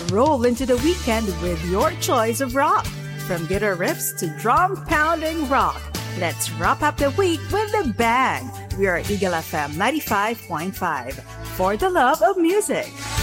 Roll into the weekend with your choice of rock. From guitar riffs to drum-pounding rock, let's wrap up the week with a bang. We are Eagle FM 95.5 for the love of music.